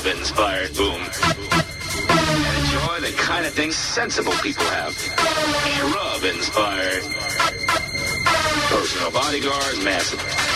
Shrub-inspired boom. And enjoy the kind of things sensible people have. Shrub-inspired. Personal bodyguard, massive.